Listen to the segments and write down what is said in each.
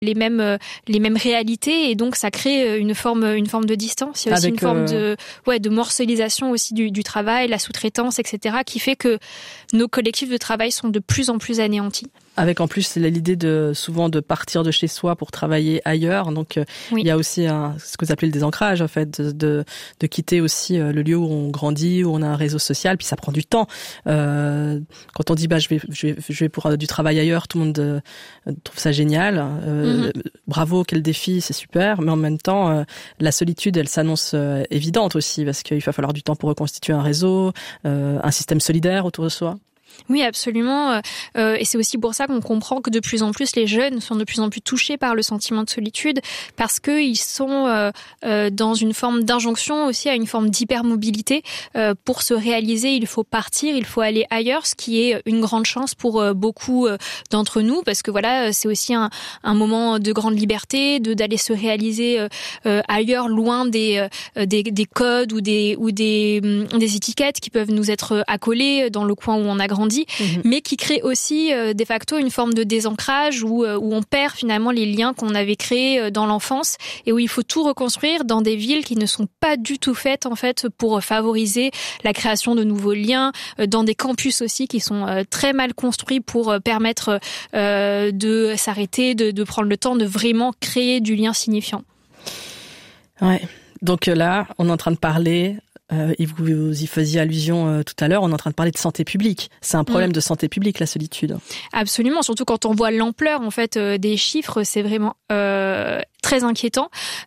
les mêmes réalités, et donc ça crée une forme de distance. Il y a aussi une forme de morcelisation aussi du travail, la sous-traitance, etc., qui fait que nos collectifs de travail sont de plus en plus anéantis. Avec en plus l'idée souvent de partir de chez soi pour travailler ailleurs. Donc il y a aussi ce que vous appelez le désancrage, en fait, de quitter aussi le lieu où on grandit, où on a un réseau social, puis ça prend du temps. Quand on dit je vais pour du travail ailleurs, tout le monde trouve ça génial. Bravo, quel défi, c'est super. Mais en même temps, la solitude, elle s'annonce évidente aussi, parce qu'il va falloir du temps pour reconstituer un réseau, un système solidaire autour de soi. Oui, absolument. Et c'est aussi pour ça qu'on comprend que de plus en plus les jeunes sont de plus en plus touchés par le sentiment de solitude, parce qu'ils sont dans une forme d'injonction aussi à une forme d'hypermobilité. Pour se réaliser, il faut partir, il faut aller ailleurs, ce qui est une grande chance pour beaucoup d'entre nous, parce que voilà, c'est aussi un moment de grande liberté, d'aller se réaliser ailleurs, loin des codes ou des étiquettes qui peuvent nous être accolées dans le coin où on a grandi. Mais qui crée aussi de facto une forme de désancrage où on perd finalement les liens qu'on avait créés dans l'enfance, et où il faut tout reconstruire dans des villes qui ne sont pas du tout faites en fait pour favoriser la création de nouveaux liens, dans des campus aussi qui sont très mal construits pour permettre de s'arrêter, de prendre le temps de vraiment créer du lien signifiant. Ouais. Donc là, on est en train de parler. Et vous y faisiez allusion tout à l'heure, on est en train de parler de santé publique. C'est un problème de santé publique, la solitude. Absolument, surtout quand on voit l'ampleur en fait des chiffres, c'est vraiment très inquiétant.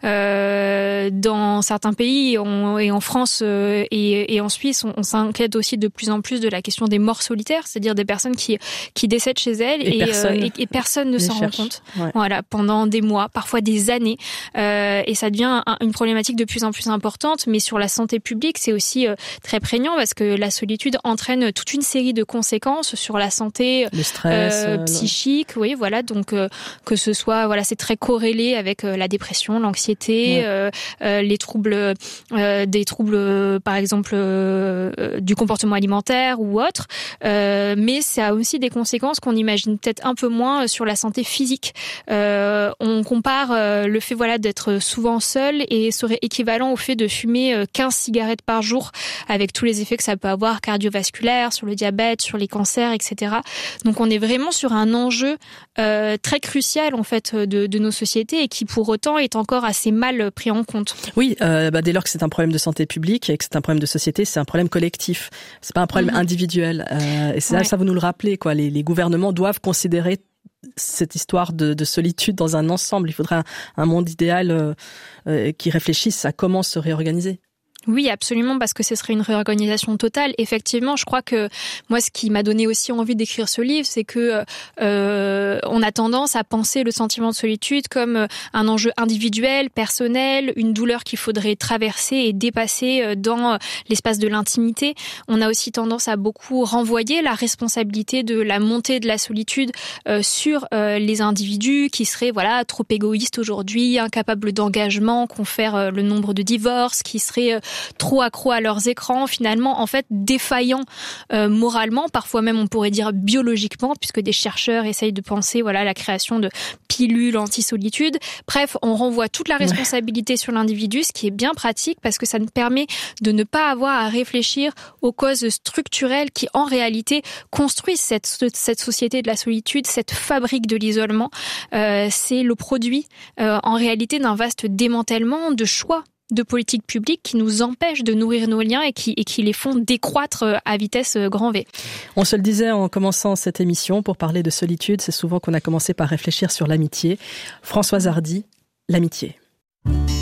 Dans certains pays et en France et en Suisse, on s'inquiète aussi de plus en plus de la question des morts solitaires, c'est-à-dire des personnes qui décèdent chez elles et personne ne s'en rend compte. Ouais. Voilà, pendant des mois, parfois des années, et ça devient une problématique de plus en plus importante. Mais sur la santé publique, c'est aussi très prégnant, parce que la solitude entraîne toute une série de conséquences sur la santé, le stress, psychique. Oui, voilà, donc que ce soit, voilà, c'est très corrélé avec la dépression, l'anxiété, les troubles, des troubles, par exemple, du comportement alimentaire ou autre. Mais ça a aussi des conséquences qu'on imagine peut-être un peu moins sur la santé physique. On compare le fait, voilà, d'être souvent seul et serait équivalent au fait de fumer 15 cigarettes par jour, avec tous les effets que ça peut avoir cardiovasculaires, sur le diabète, sur les cancers, etc. Donc on est vraiment sur un enjeu très crucial en fait de nos sociétés, et qui pour autant est encore assez mal pris en compte. Oui, dès lors que c'est un problème de santé publique et que c'est un problème de société, c'est un problème collectif. C'est pas un problème individuel. Et c'est ça vous nous le rappelez, quoi. Les gouvernements doivent considérer cette histoire de solitude dans un ensemble. Il faudrait un monde idéal qui réfléchisse à comment se réorganiser. Oui, absolument, parce que ce serait une réorganisation totale. Effectivement, je crois que moi, ce qui m'a donné aussi envie d'écrire ce livre, c'est que on a tendance à penser le sentiment de solitude comme un enjeu individuel, personnel, une douleur qu'il faudrait traverser et dépasser dans l'espace de l'intimité. On a aussi tendance à beaucoup renvoyer la responsabilité de la montée de la solitude sur les individus qui seraient, voilà, trop égoïstes aujourd'hui, incapables d'engagement, confèrent le nombre de divorces, qui seraient trop accros à leurs écrans, finalement, en fait, défaillants moralement, parfois même on pourrait dire biologiquement, puisque des chercheurs essayent de penser, voilà, la création de pilules anti-solitude. Bref, on renvoie toute la responsabilité sur l'individu, ce qui est bien pratique, parce que ça nous permet de ne pas avoir à réfléchir aux causes structurelles qui, en réalité, construisent cette société de la solitude, cette fabrique de l'isolement. C'est le produit, en réalité, d'un vaste démantèlement de choix de politiques publiques qui nous empêchent de nourrir nos liens et qui les font décroître à vitesse grand V. On se le disait en commençant cette émission, pour parler de solitude, c'est souvent qu'on a commencé par réfléchir sur l'amitié. Françoise Hardy, l'amitié.